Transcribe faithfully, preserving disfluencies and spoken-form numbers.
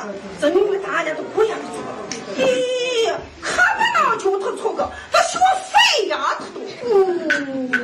嘛，这你们大家都不样子。咦，可不能就他错个，他学废呀，他都。